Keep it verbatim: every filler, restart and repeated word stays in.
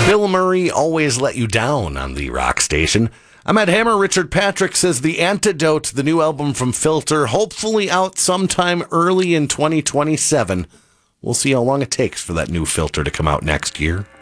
Bill Murray always let you down on the rock station. I'm at Hammer. Richard Patrick says The Antidote, the new album from Filter, hopefully out sometime early in twenty twenty-seven. We'll see how long it takes for that new Filter to come out next year.